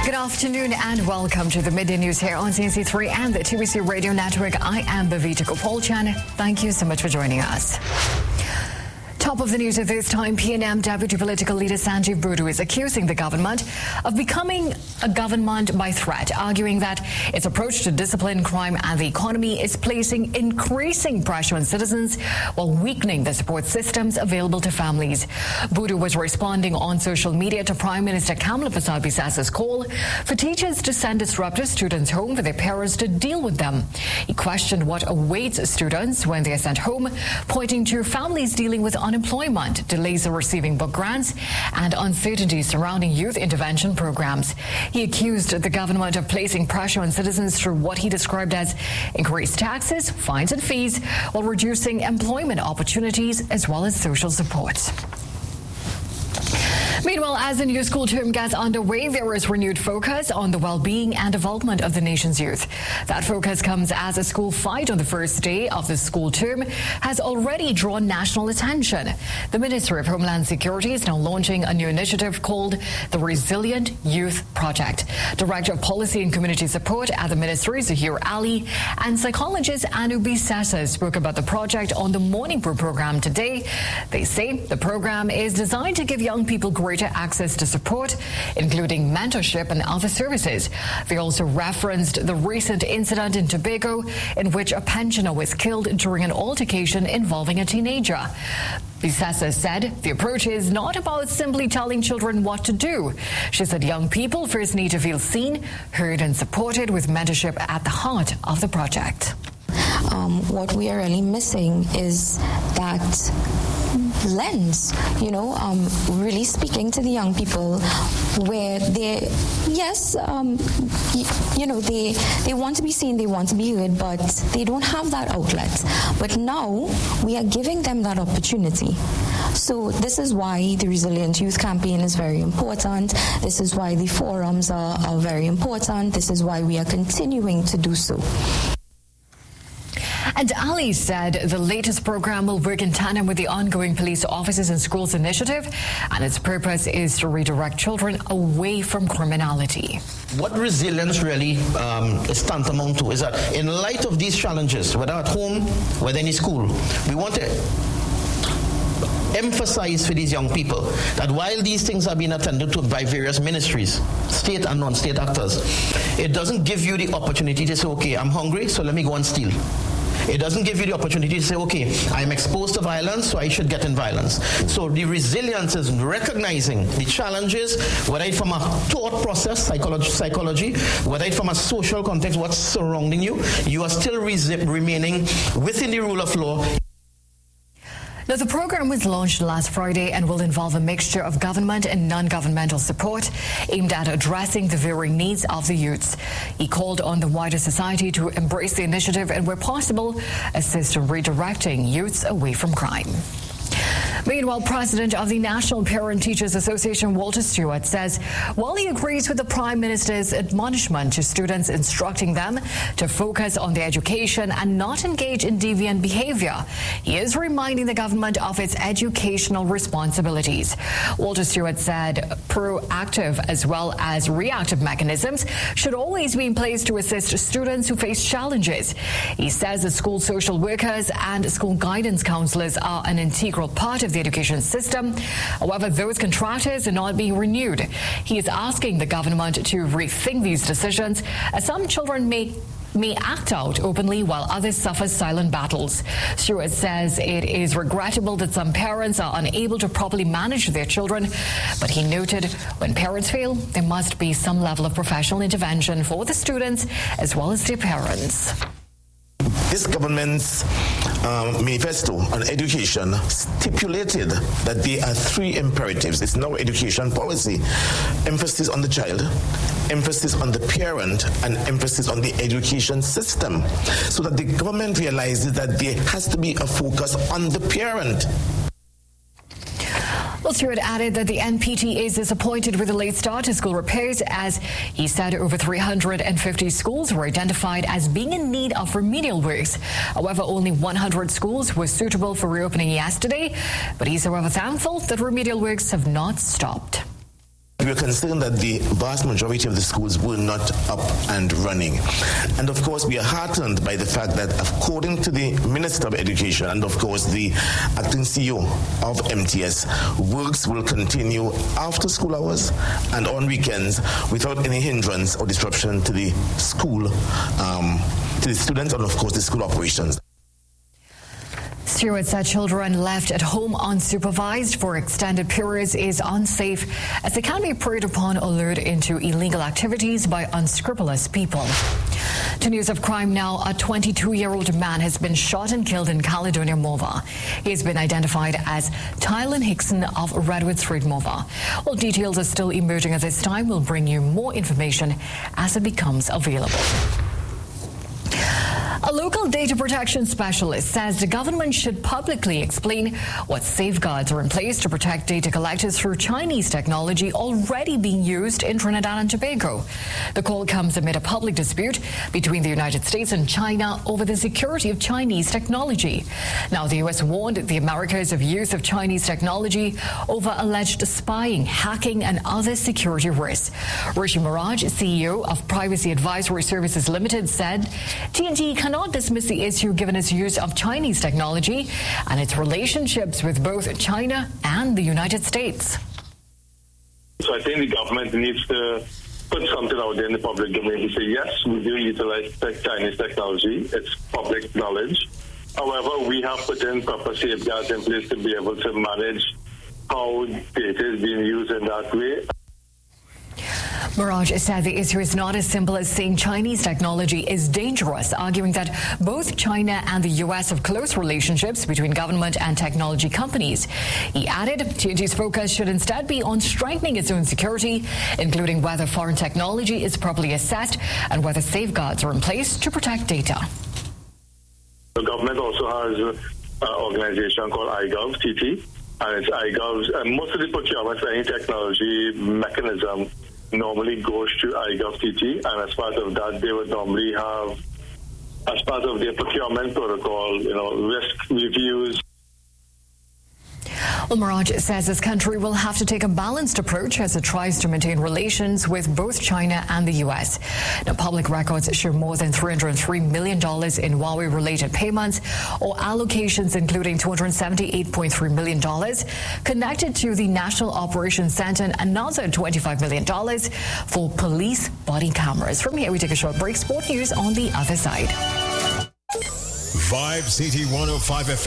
Good afternoon and welcome to the Midday News here on CNC3 and the TBC Radio Network. I am Bhavita Gopalchan. Thank you so much for joining us. Top of the news at this time, PNM Deputy Political Leader Sanjeev Boodoo is accusing the government of becoming a government by threat, arguing that its approach to discipline, crime and the economy is placing increasing pressure on citizens while weakening the support systems available to families. Boodoo was responding on social media to Prime Minister Kamla Prasad Bisasa's call for teachers to send disruptive students home for their parents to deal with them. He questioned what awaits students when they are sent home, pointing to families dealing with unemployment, delays in receiving book grants, and uncertainty surrounding youth intervention programs. He accused the government of placing pressure on citizens through what he described as increased taxes, fines and fees, while reducing employment opportunities as well as social support. Meanwhile, as the new school term gets underway, there is renewed focus on the well-being and development of the nation's youth. That focus comes as a school fight on the first day of the school term has already drawn national attention. The Ministry of Homeland Security is now launching a new initiative called the Resilient Youth Project. Director of Policy and Community Support at the Ministry, Zahir Ali, and psychologist Anu Bisasa spoke about the project on the Morning Brew program today. They say the program is designed to give young people greater access to support, including mentorship and other services. They also referenced the recent incident in Tobago in which a pensioner was killed during an altercation involving a teenager. Bisasa said the approach is not about simply telling children what to do. She said young people first need to feel seen, heard and supported, with mentorship at the heart of the project. What we are really missing is that lens, really speaking to the young people where they want to be seen, they want to be heard, but they don't have that outlet. But now we are giving them that opportunity. So this is why the Resilient Youth Campaign is very important. This is why the forums are very important. This is why we are continuing to do so. And Ali said the latest program will work in tandem with the ongoing Police Officers in Schools initiative, and its purpose is to redirect children away from criminality. What resilience really is tantamount to is that in light of these challenges, whether at home, whether in school, we want to emphasize for these young people that while these things are being attended to by various ministries, state and non-state actors, it doesn't give you the opportunity to say, okay, I'm hungry, so let me go and steal. It doesn't give you the opportunity to say, okay, I'm exposed to violence, so I should get in violence. So the resilience is recognizing the challenges, whether it's from a thought process, psychology, whether it's from a social context, what's surrounding you, you are still remaining within the rule of law. Now, the program was launched last Friday and will involve a mixture of government and non-governmental support aimed at addressing the varying needs of the youths. He called on the wider society to embrace the initiative and, where possible, assist in redirecting youths away from crime. Meanwhile, President of the National Parent Teachers Association, Walter Stewart, says while he agrees with the Prime Minister's admonishment to students instructing them to focus on their education and not engage in deviant behavior, he is reminding the government of its educational responsibilities. Walter Stewart said proactive as well as reactive mechanisms should always be in place to assist students who face challenges. He says that school social workers and school guidance counselors are an integral part of the education system. However, those contractors are not being renewed. He is asking the government to rethink these decisions, as some children may act out openly while others suffer silent battles. Stewart says it is regrettable that some parents are unable to properly manage their children, but he noted when parents fail, there must be some level of professional intervention for the students as well as their parents. This government's manifesto on education stipulated that there are three imperatives. It's now education policy. Emphasis on the child, emphasis on the parent, and emphasis on the education system. So that the government realizes that there has to be a focus on the parent. Well, Stewart added that the NPT is disappointed with the late start to school repairs, as he said over 350 schools were identified as being in need of remedial works. However, only 100 schools were suitable for reopening yesterday, but he's however thankful that remedial works have not stopped. We were concerned that the vast majority of the schools were not up and running. And of course, we are heartened by the fact that according to the Minister of Education and of course the acting CEO of MTS, works will continue after school hours and on weekends without any hindrance or disruption to the school, to the students and of course the school operations. Stewart said children left at home unsupervised for extended periods is unsafe as they can be preyed upon or lured into illegal activities by unscrupulous people. To news of crime now, a 22-year-old man has been shot and killed in Caledonia, Morvah. He has been identified as Tylen Hickson of Redwood Street, Morvah. Well, details are still emerging at this time. We'll bring you more information as it becomes available. A local data protection specialist says the government should publicly explain what safeguards are in place to protect data collectors through Chinese technology already being used in Trinidad and Tobago. The call comes amid a public dispute between the United States and China over the security of Chinese technology. Now, the U.S. warned the Americas of use of Chinese technology over alleged spying, hacking, and other security risks. Rishi Maraj, CEO of Privacy Advisory Services Limited, said TNT cannot dismiss the issue given its use of Chinese technology and its relationships with both China and the United States. So I think the government needs to put something out there in the public domain to say, yes, we do utilize Chinese technology. It's public knowledge. However, we have put in proper safeguards in place to be able to manage how data is being used in that way. Maraj said the issue is not as simple as saying Chinese technology is dangerous, arguing that both China and the U.S. have close relationships between government and technology companies. He added TNT's focus should instead be on strengthening its own security, including whether foreign technology is properly assessed and whether safeguards are in place to protect data. The government also has an organization called iGov TT, and it's iGov's, and most of the procurement for any technology mechanism normally goes to iGov TT, and as part of that, they would normally have, as part of their procurement protocol, risk reviews. Well, Maraj says this country will have to take a balanced approach as it tries to maintain relations with both China and the U.S. Now, public records show more than $303 million in Huawei-related payments or allocations, including $278.3 million connected to the National Operations Center and another $25 million for police body cameras. From here, we take a short break. Sport news on the other side. Vibe CT 105 FM.